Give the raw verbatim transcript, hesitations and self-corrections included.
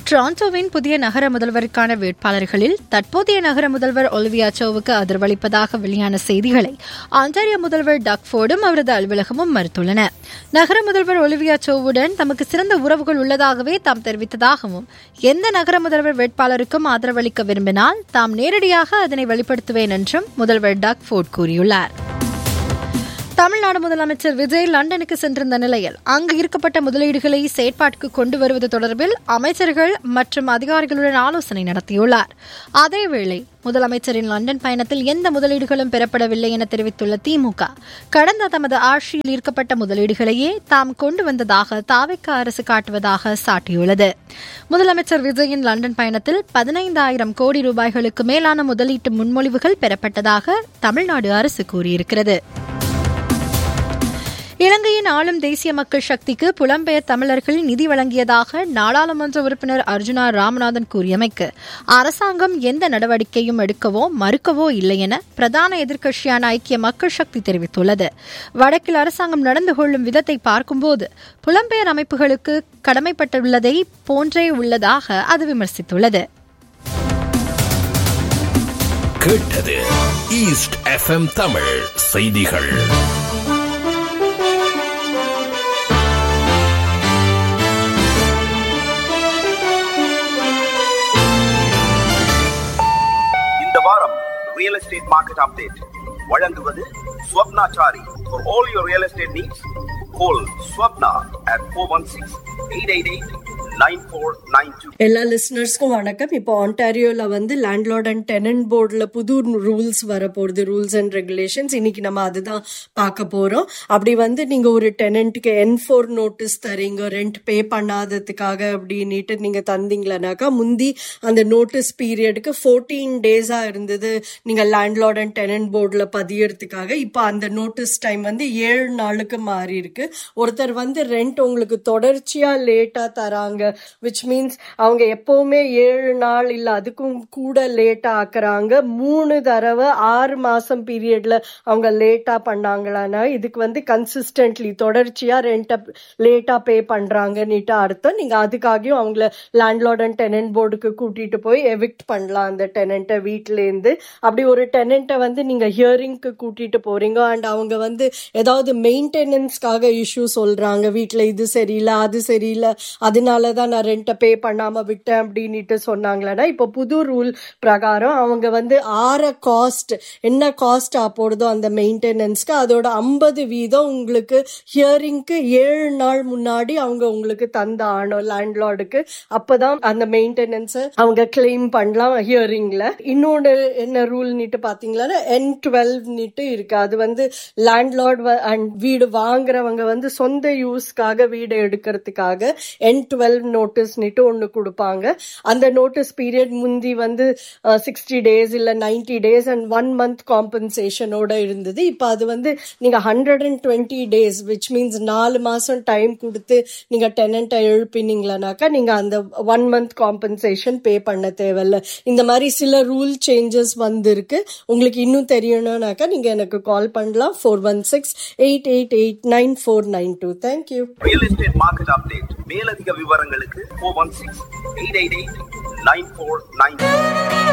டொரண்டோவின் புதிய நகர முதல்வருக்கான வேட்பாளர்களில் தற்போதைய நகர முதல்வர் ஒலிவியா சோவுக்கு ஆதரவளிப்பதாக வெளியான செய்திகளை ஆன்டாரியோ முதல்வர் டக் ஃபோர்டும் அவரது அலுவலகமும் மறுத்துள்ளன. நகர முதல்வர் ஒலிவியா சோவுடன் தமக்கு சிறந்த உறவுகள் உள்ளதாகவே தாம் தெரிவித்ததாகவும், எந்த நகர முதல்வர் வேட்பாளருக்கும் ஆதரவளிக்க விரும்பினால் தாம் நேரடியாக அதனை வெளிப்படுத்துவேன் என்றும் முதல்வர் டக் ஃபோர்ட் கூறியுள்ளார். தமிழ்நாடு முதலமைச்சர் விஜய் லண்டனுக்கு சென்றிருந்த நிலையில் அங்கு ஈர்க்கப்பட்ட முதலீடுகளை செயற்பாட்டுக்கு கொண்டு வருவது தொடர்பில் அமைச்சர்கள் மற்றும் அதிகாரிகளுடன் ஆலோசனை நடத்தியுள்ளார். அதேவேளை முதலமைச்சரின் லண்டன் பயணத்தில் எந்த முதலீடுகளும் பெறப்படவில்லை என தெரிவித்துள்ள திமுக, கடந்த தமது ஆட்சியில் ஈர்க்கப்பட்ட முதலீடுகளையே தாம் கொண்டு வந்ததாக தாவேக்கா அரசு காட்டுவதாக சாட்டியுள்ளது. முதலமைச்சர் விஜயின் லண்டன் பயணத்தில் பதினைந்தாயிரம் கோடி ரூபாய்களுக்கு மேலான முதலீட்டு முன்மொழிவுகள் பெறப்பட்டதாக தமிழ்நாடு அரசு கூறியிருக்கிறது. இலங்கையின் ஆளும் தேசிய மக்கள் சக்திக்கு புலம்பெயர் தமிழர்கள் நிதி வழங்கியதாக நாடாளுமன்ற உறுப்பினர் அர்ஜுனா ராமநாதன் கூறியமைக்கு அரசாங்கம் எந்த நடவடிக்கையும் எடுக்கவோ மறுக்கவோ இல்லை என பிரதான எதிர்க்கட்சியான ஐக்கிய மக்கள் சக்தி தெரிவித்துள்ளது. வடக்கில் அரசாங்கம் நடந்து கொள்ளும் விதத்தை பார்க்கும்போது புலம்பெயர் அமைப்புகளுக்கு கடமைப்பட்டுள்ளதை போன்றே உள்ளதாக அது விமர்சித்துள்ளது. கேட்டது ஈஸ்ட் எஃப்எம் தமிழ் செய்திகள். Real estate market update வழங்குவது Swapnachari. For all your real estate needs, call Swapna at four one six, eight eight eight, nine four nine two. எல்லா லிசனர்ஸ்க்கும் வணக்கம். இப்போ ஆன்டாரியோல வந்து லேண்ட்லார்ட் அண்ட் டெனன்ட் போர்டுல புது ரூல்ஸ் வரப்போகுது, ரூல்ஸ் அண்ட் ரெகுலேஷன்ஸ். இன்னைக்கு நம்ம அதுதான் பார்க்க போறோம். அப்படி வந்து நீங்க ஒரு டெனன்ட்டுக்கு என் ஃபோர் நோட்டீஸ் தரீங்க, ரெண்ட் பே பண்ணாததுக்காக அப்படின்ட்டு நீங்க தந்தீங்களனாக்கா, முந்தி அந்த நோட்டீஸ் பீரியடுக்கு ஃபோர்டீன் டேஸா இருந்தது நீங்க லேண்ட்லார்ட் அண்ட் டெனன்ட் போர்டுல பதியறதுக்காக. இப்போ அந்த நோட்டீஸ் டைம் வந்து ஏழு நாளுக்கு மாறி இருக்கு. ஒருத்தர் வந்து ரெண்ட் உங்களுக்கு தொடர்ச்சியா லேட்டா தராங்க, which means அவங்க எப்பவுமே ஏழு நாள் இல்ல அதுக்கும் கூட லேட்டா ஆக்குறாங்க, மூணு தடவை ஆறு மாசம் பீரியட்ல அவங்க லேட்டா பண்ணாங்களான்னா இதுக்கு வந்து கன்சிஸ்டன்ட்லி தொடர்ச்சியா ரெண்ட லேட்டா பே பண்றாங்கன்னுட்டு அர்த்தம். நீங்க அதுக்காகவும் அவங்கள லேண்ட்லார்ட் அண்ட் டெனன்ட் போர்டுக்கு கூட்டிட்டு போய் எவிக்ட் பண்ணலாம் அந்த டெனன்ட்டை வீட்டுல இருந்து. அப்படி ஒரு டெனன்ட்டை வந்து நீங்க ஹியரிங்க்கு கூட்டிட்டு போறீங்க அண்ட் அவங்க வந்து ஏதாவது மெயின்டெனன்ஸ்க்காக இஷ்யூ சொல்றாங்க, வீட்டுல இது சரியில்லை அது சரியில்லை அதனாலதான் நான் ரெண்ட்டை பே பண்ணாம விட்டேன் அப்படின்ட்டு சொன்னாங்களா, இப்போ புது ரூல் பிரகாரம் அவங்க வந்து ஆற காஸ்ட் என்ன காஸ்ட் போடுதோ அந்த மெயின்டெனன்ஸ்க்கு அதோட ஐம்பது வீதம் உங்களுக்கு ஹியரிங்க்கு ஏழு நாள் முன்னாடி அவங்க உங்களுக்கு தந்த ஆனோம் லேண்ட்லார்டுக்கு. அப்பதான் அந்த மெயின்டெனன்ஸ் அவங்க கிளைம் பண்ணலாம் ஹியரிங்ல. இன்னொன்னு என்ன ரூல் நீட்டு பாத்தீங்களா, என் டுவெல் நீட்டு இருக்கு. அது வந்து லேண்ட்லார்ட் அண்ட் வீடு வாங்குறவங்க வந்து சொந்த யூஸ்க்காக வீடு எடுக்கிறதுக்காக என் டுவெல் நோட்டீஸ் நீட்டு ஒண்ணு கொடுப்பாங்க. அந்த நோட்டீஸ் பீரியட் முந்தி வந்து சிக்ஸ்டி டேஸ் இல்ல ninety days and one month காம்பன்சேஷனோட இருந்தது. இப்ப அது வந்து நீங்க hundred and twenty days which means நாலு மாசம் டைம் கொடுத்து நீங்க டெனன்ட்டை எழுப்பினீங்களானாக்கா நீங்க அந்த ஒன் மந்த் காம்பன்சேஷன் பே பண்ண தேவையில்ல. இந்த மாதிரி சில ரூல் சேஞ்சஸ் வந்திருக்கு. உங்களுக்கு இன்னும் தெரியணும்னாக்கா நீங்க எனக்கு கால் பண்ணலாம் four one six eight eight eight nine four nine two. Thank you. Real estate market update. மேலதிக விவரங்களுக்கு four one six eight eight eight nine four nine two.